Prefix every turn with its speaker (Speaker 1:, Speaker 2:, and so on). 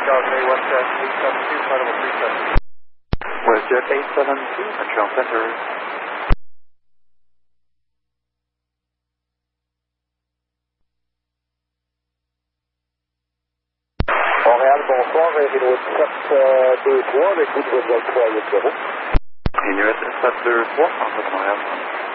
Speaker 1: Delta 17372, flight level 37.
Speaker 2: WestJet 872, Montreal Center.
Speaker 1: Montréal, bonsoir, Inuit 723 avec vous de Vol 380.
Speaker 2: Inuit 723, en fait Montréal.